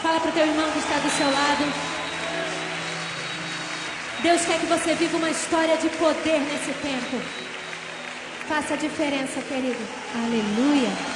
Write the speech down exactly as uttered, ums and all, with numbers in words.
Fala para o teu irmão que está do seu lado. Deus quer que você viva uma história de poder nesse tempo. Faça a diferença, querido. Aleluia.